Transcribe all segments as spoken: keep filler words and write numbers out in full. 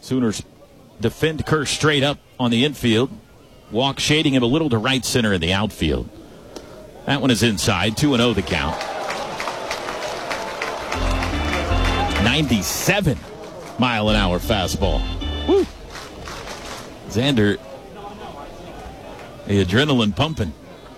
Sooners defend Kerr straight up on the infield. Walk shading him a little to right center in the outfield. That one is inside. two and oh the count. ninety-seven mile an hour fastball. Woo. Xander, the adrenaline pumping.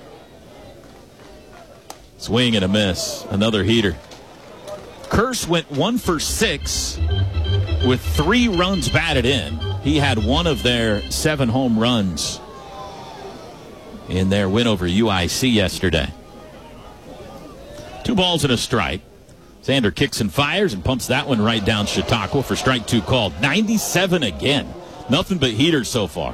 Swing and a miss. Another heater. Kearse went one for six with three runs batted in. He had one of their seven home runs in their win over U I C yesterday. Two balls and a strike. Xander kicks and fires and pumps that one right down Chautauqua for strike two called. ninety-seven again. Nothing but heaters so far.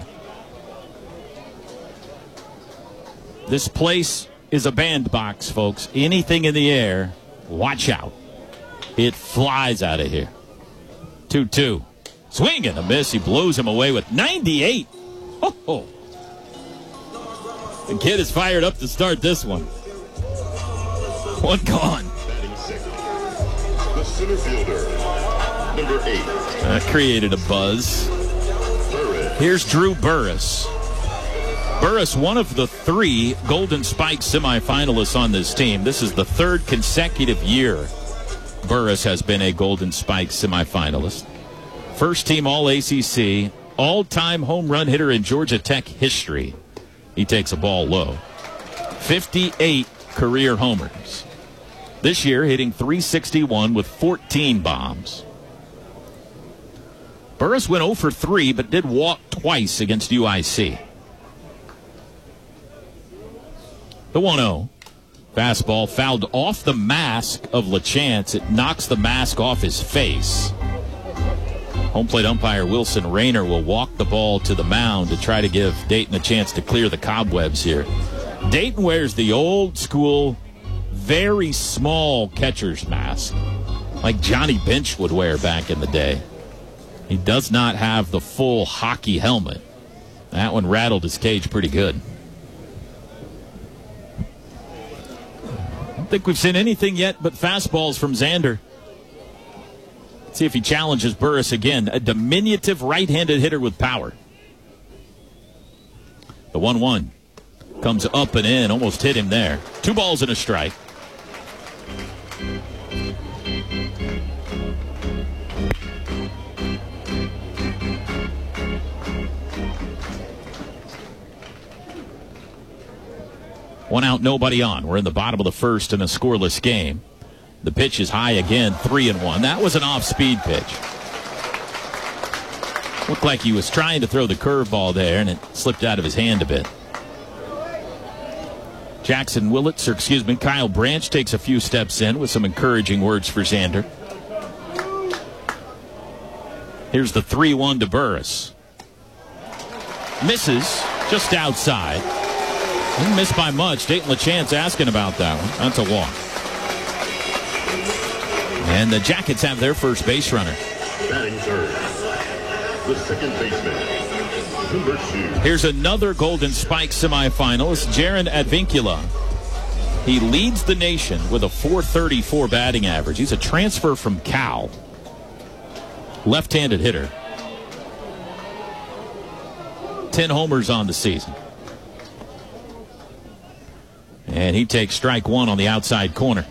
This place is a bandbox, folks. Anything in the air, watch out. It flies out of here. two two. Swing and a miss. He blows him away with ninety-eight. Oh, the kid is fired up to start this one. One gone. The center fielder, number eight. That created a buzz. Here's Drew Burress. Burress, one of the three Golden Spike semifinalists on this team. This is the third consecutive year Burress has been a Golden Spike semifinalist. First team All A C C, all-time home run hitter in Georgia Tech history. He takes a ball low. fifty-eight career homers. This year hitting three sixty-one with fourteen bombs. Burress went oh for three, but did walk twice against U I C. The one oh. Fastball fouled off the mask of LaChance. It knocks the mask off his face. Home plate umpire Wilson Rayner will walk the ball to the mound to try to give Dayton a chance to clear the cobwebs here. Dayton wears the old school, very small catcher's mask, like Johnny Bench would wear back in the day. He does not have the full hockey helmet. That one rattled his cage pretty good. I don't think we've seen anything yet but fastballs from Xander. Let's see if he challenges Burress again. A diminutive right-handed hitter with power. The one one comes up and in. Almost hit him there. Two balls and a strike. One out, nobody on. We're in the bottom of the first in a scoreless game. The pitch is high again, three and one. That was an off-speed pitch. Looked like he was trying to throw the curveball there, and it slipped out of his hand a bit. Jackson Willits, or excuse me, Kyle Branch takes a few steps in with some encouraging words for Xander. Here's the three one to Burress. Misses just outside. Didn't miss by much. Dayton LaChance asking about that one. That's a walk. And the Jackets have their first base runner. Batting third, the second baseman, number two. Here's another Golden Spike semifinalist, Jaron Advincula. He leads the nation with a four thirty-four batting average. He's a transfer from Cal. Left-handed hitter. Ten homers on the season. And he takes strike one on the outside corner.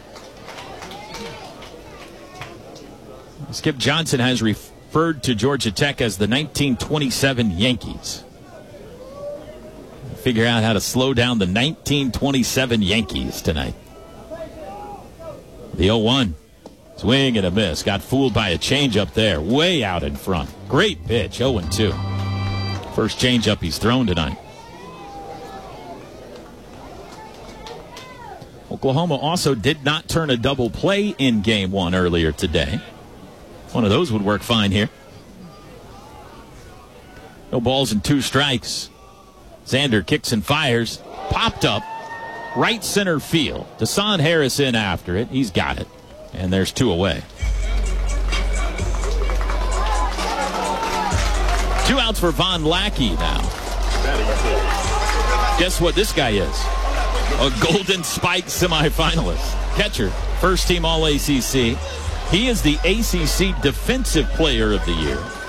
Skip Johnson has referred to Georgia Tech as the nineteen twenty-seven Yankees. Figure out how to slow down the nineteen twenty-seven Yankees tonight. The oh one. Swing and a miss. Got fooled by a changeup there. Way out in front. Great pitch. oh and two. First changeup he's thrown tonight. Oklahoma also did not turn a double play in game one earlier today. One of those would work fine here. No balls and two strikes. Xander kicks and fires. Popped up. Right center field. Desan Harris in after it. He's got it. And there's two away. Two outs for Von Lackey now. Guess what this guy is? A Golden Spike semifinalist. Catcher. First team All A C C. He is the A C C Defensive Player of the Year.